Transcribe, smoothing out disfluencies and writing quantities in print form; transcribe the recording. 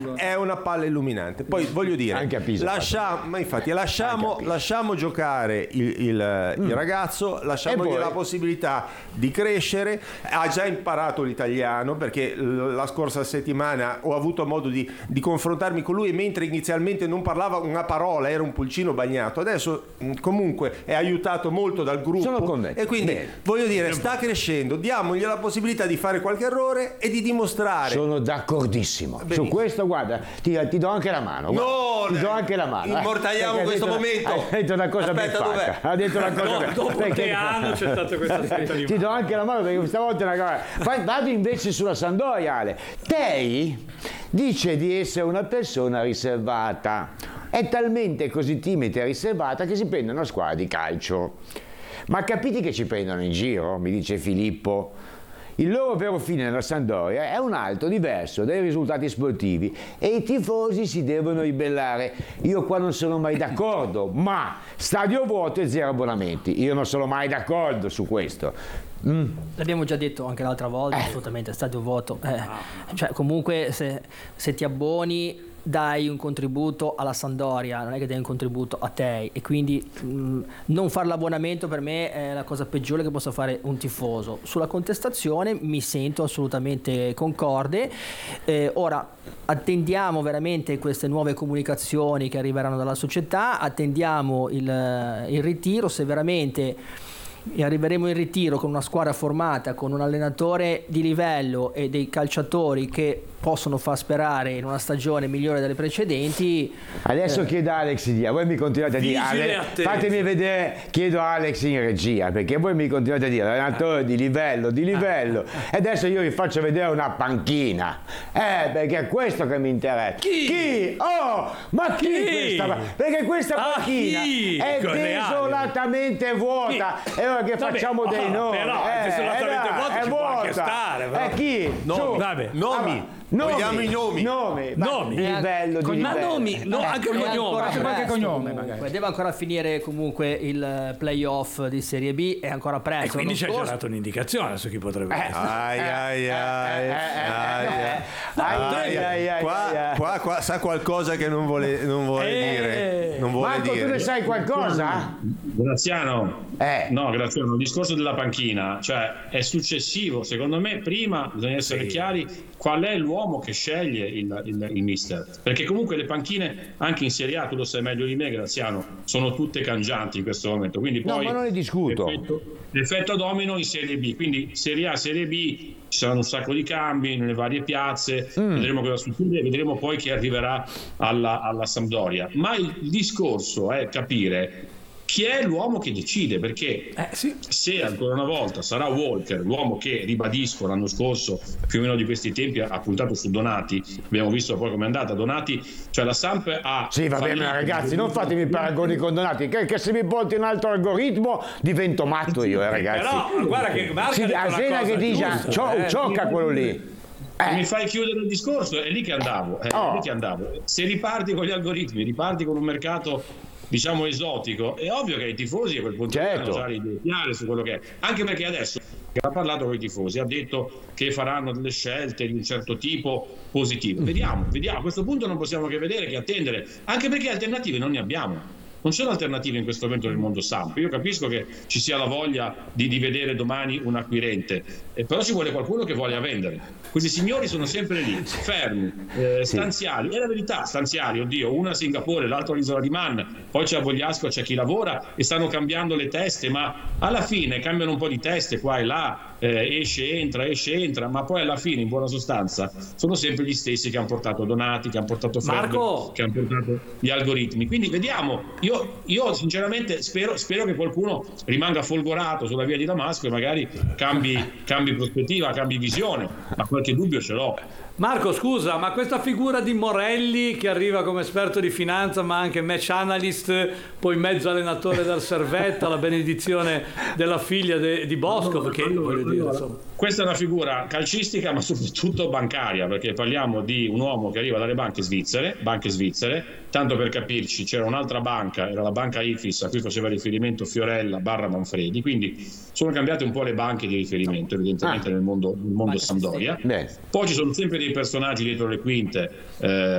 è una palla illuminante. Poi voglio dire, anche a Pisa, lasciamo giocare il ragazzo, lasciamogli la possibilità di crescere. Ha già imparato l'italiano, perché la scorsa settimana ho avuto modo di confrontarmi con lui, e mentre inizialmente non parlava una parola, era un pulcino bagnato, adesso comunque è aiutato molto dal gruppo, e quindi voglio dire, sta crescendo, diamogli la possibilità di fare qualche errore e di dimostrare. Sono d'accordissimo. Benissimo. Su questo, guarda, ti do anche la mano. Ti do anche la mano. Immortaliamo questo momento. Ha detto una cosa ben fatta. Ha detto una cosa dopo che anno c'è stato questo aspetto di ti do anche la mano, perché questa volta è una cosa. Vado invece sulla Sampdoria, Ale. Tei dice di essere una persona riservata. È talmente così timida e riservata che si prende una squadra di calcio. Ma capiti che ci prendono in giro? Mi dice Filippo. Il loro vero fine nella Sampdoria è un altro, diverso dai risultati sportivi, e i tifosi si devono ribellare. Io qua non sono mai d'accordo, ma stadio vuoto e 0 abbonamenti. Io non sono mai d'accordo su questo. L'abbiamo già detto anche l'altra volta, assolutamente, stadio vuoto. Cioè, comunque se ti abboni dai un contributo alla Sampdoria, non è che dai un contributo a te, e quindi non fare l'abbonamento per me è la cosa peggiore che possa fare un tifoso. Sulla contestazione mi sento assolutamente concorde. Ora attendiamo veramente queste nuove comunicazioni che arriveranno dalla società, attendiamo il ritiro, se veramente arriveremo in ritiro con una squadra formata, con un allenatore di livello e dei calciatori che possono far sperare in una stagione migliore delle precedenti. Adesso chiedo a Alex di voi mi continuate a dire, fatemi vedere, chiedo a Alex in regia, perché voi mi continuate a dire allenatore di livello, e adesso io vi faccio vedere una panchina, perché è questo che mi interessa. Chi? Oh, ma chi questa? Perché questa panchina è desolatamente vuota, e ora che facciamo dei nomi, però desolatamente vuota ci può anche stare, chi? Nomi. Vogliamo i nomi. Livello di livello. Anche il cognome magari. Deve ancora finire comunque il playoff di Serie B, è ancora presto. E quindi ci hai già dato un'indicazione su chi potrebbe essere. Qua sa qualcosa che non vuole dire. Marco, tu ne sai qualcosa? Graziano. No, Graziano, il discorso della panchina, cioè è successivo, secondo me. Prima bisogna essere chiari qual è l'uomo che sceglie il mister, perché comunque le panchine anche in Serie A, tu lo sai meglio di me, Graziano, sono tutte cangianti in questo momento, quindi poi ma non ne discuto. L'effetto domino in Serie B, quindi Serie A, Serie B, ci saranno un sacco di cambi nelle varie piazze, vedremo cosa succede, vedremo poi chi arriverà alla Sampdoria, ma il discorso è capire chi è l'uomo che decide, perché se ancora una volta sarà Walker l'uomo che, ribadisco, l'anno scorso più o meno di questi tempi ha puntato su Donati, abbiamo visto poi com'è andata Donati, cioè la Samp ha va bene ragazzi, non fatemi paragoni con Donati, che se mi porti un altro algoritmo divento matto io, ragazzi. Però guarda che Asena che dice ciocca quello lì. Mi fai chiudere il discorso, è lì che andavo, se riparti con gli algoritmi, riparti con un mercato diciamo esotico, è ovvio che i tifosi a quel punto hanno già l'idea chiare su quello che è, anche perché adesso ha parlato con i tifosi, ha detto che faranno delle scelte di un certo tipo positive. Vediamo, a questo punto non possiamo che vedere, che attendere, anche perché alternative non ne abbiamo. Non sono alternative in questo momento nel mondo Samp. Io capisco che ci sia la voglia di vedere domani un acquirente, però ci vuole qualcuno che voglia vendere. Questi signori sono sempre lì, fermi, stanziali. È la verità, stanziali, oddio, una a Singapore, l'altro all'isola di Man, poi c'è a Vogliasco, c'è chi lavora e stanno cambiando le teste, ma alla fine cambiano un po' di teste qua e là, esce, entra, ma poi alla fine, in buona sostanza, sono sempre gli stessi che hanno portato Donati, che hanno portato Freddo, che hanno portato gli algoritmi. Quindi vediamo. Io sinceramente spero che qualcuno rimanga folgorato sulla via di Damasco e magari cambi prospettiva, cambi visione, ma qualche dubbio ce l'ho. Marco, scusa, ma questa figura di Morelli che arriva come esperto di finanza ma anche match analyst, poi mezzo allenatore del Servetta, la benedizione della figlia di Bosco, perché voglio dire, insomma. Questa è una figura calcistica ma soprattutto bancaria, perché parliamo di un uomo che arriva dalle banche svizzere, tanto per capirci c'era un'altra banca, era la banca Ifis a cui faceva riferimento Fiorella / Manfredi, quindi sono cambiate un po' le banche di riferimento evidentemente nel mondo Sampdoria. Poi ci sono sempre dei personaggi dietro le quinte,